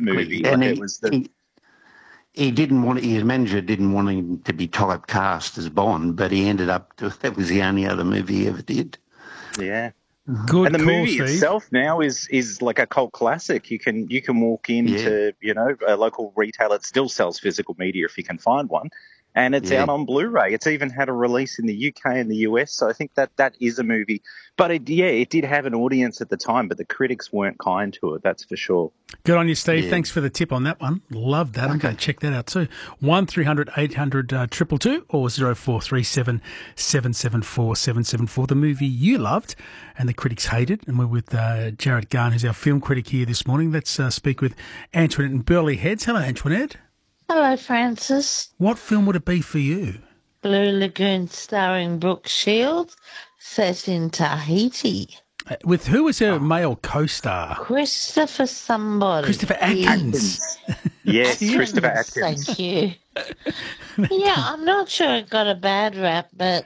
movie. And Like, it was the he didn't want, his manager didn't want him to be typecast as Bond, but he ended up that was the only other movie he ever did. yeah. Good And the call, movie Steve. itself now is like a cult classic. You can walk into a local retailer that still sells physical media if you can find one, and it's out on Blu-ray. It's even had a release in the UK and the US. So I think that is a movie. But it did have an audience at the time, but the critics weren't kind to it. That's for sure. Good on you, Steve. Yeah. Thanks for the tip on that one. Love that. I'm going to check that out too. 1300 800 222 or 0437 774 774. The movie you loved and the critics hated. And we're with Jared Garn, who's our film critic here this morning. Let's speak with Antoinette in Burleigh Heads. Hello, Antoinette. Hello, Francis. What film would it be for you? Blue Lagoon starring Brooke Shields, set in Tahiti. With who was her male co-star? Christopher somebody. Christopher Atkins. Yes, Christopher Atkins. Thank you. Yeah, I'm not sure it got a bad rap, but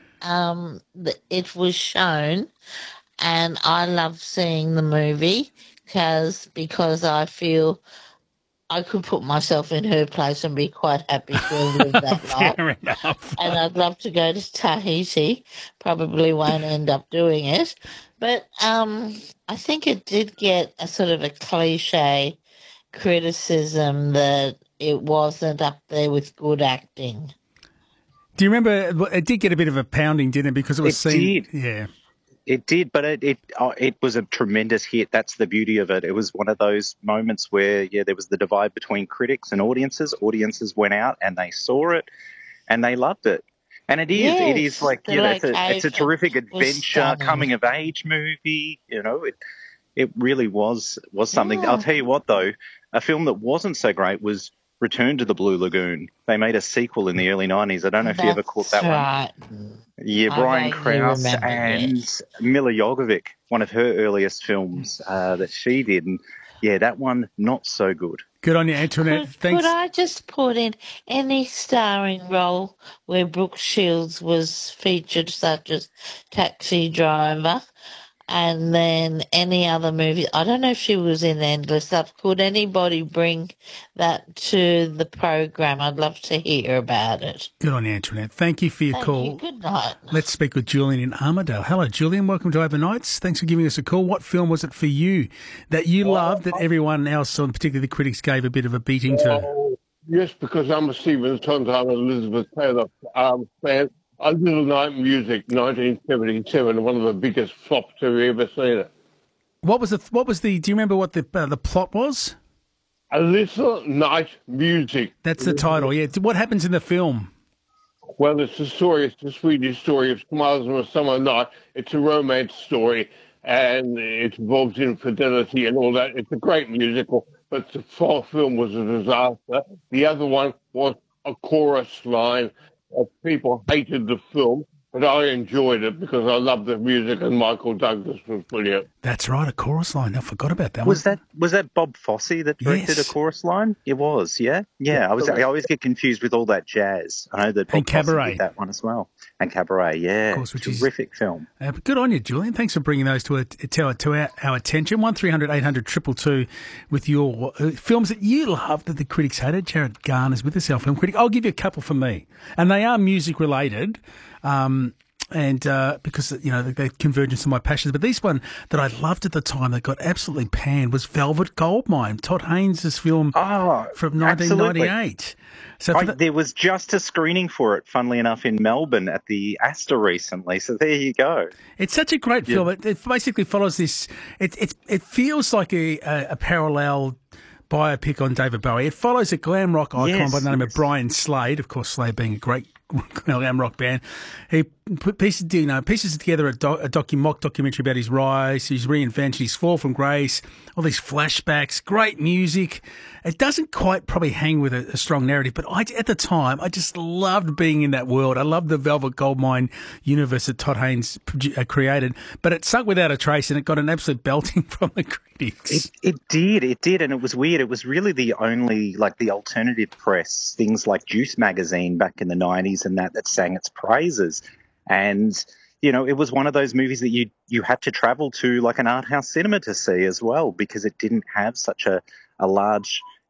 it was shown, and I love seeing the movie because I feel I could put myself in her place and be quite happy to have lived that life. Fair enough. And I'd love to go to Tahiti. Probably won't end up doing it. But I think it did get a sort of a cliche criticism that it wasn't up there with good acting. Do you remember, it did get a bit of a pounding, didn't it? Because it was seen. Did. Yeah. It did, but it was a tremendous hit. That's the beauty of it. It was one of those moments where, there was the divide between critics and audiences. Audiences went out and they saw it and they loved it. And it is like, it's a terrific adventure, coming of age movie. It really was something. Yeah. I'll tell you what, though, a film that wasn't so great was Return to the Blue Lagoon. They made a sequel in the early 90s. I don't know if you ever caught that one. Yeah, Brian Krause and Mila Jovovich, one of her earliest films that she did. And, that one, not so good. Good on you, Antoinette. Thanks. Could I just put in any starring role where Brooke Shields was featured, such as Taxi Driver, and then any other movie? I don't know if she was in Endless Love. Could anybody bring that to the program? I'd love to hear about it. Good on you, Antoinette. Thank you for your call. You. Good night. Let's speak with Julian in Armidale. Hello, Julian. Welcome to Overnights. Thanks for giving us a call. What film was it for you that you loved that everyone else, and particularly the critics, gave a bit of a beating to? Yes, because I'm a Stephen Sondheim and Elizabeth Taylor fan. A Little Night Music, 1977, one of the biggest flops have you ever seen it. What was the? Do you remember what the plot was? A Little Night Music. That's the title. Yeah. What happens in the film? Well, it's the Swedish story of Smiles on a Summer Night. It's a romance story, and it involves infidelity and all that. It's a great musical, but the full film was a disaster. The other one was a chorus line. People hated the film, but I enjoyed it because I loved the music and Michael Douglas was brilliant. That's right, a chorus line. I forgot about that Was one. Was that Bob Fosse that directed a chorus line? It was, yeah. I always get confused with all that jazz. I know that Bob Fosse did that one as well. And Cabaret, yeah. Of course, which terrific film. Good on you, Julian. Thanks for bringing those to our attention. 1300 800 222 with your films that you love that the critics hated. Jared Garn is with us, our film critic. I'll give you a couple from me. And they are music related. Because, they're convergence of my passions. But this one that I loved at the time that got absolutely panned was Velvet Goldmine, Todd Haynes' film from 1998. So there was just a screening for it, funnily enough, in Melbourne at the Astor recently. So there you go. It's such a great film. It basically follows this. It feels like a parallel biopic on David Bowie. It follows a glam rock icon by the name of Brian Slade. Of course, Slade being a great glam rock band. He put pieces together a mock documentary about his rise, his reinvention, his fall from grace, all these flashbacks, great music. It doesn't quite probably hang with a strong narrative, but at the time, I just loved being in that world. I loved the Velvet Goldmine universe that Todd Haynes created, but it sunk without a trace and it got an absolute belting from the critics. It did, and it was weird. It was really the only, the alternative press, things like Juice magazine back in the 90s and that sang its praises. And, it was one of those movies that you had to travel to like an art house cinema to see as well, because it didn't have such a large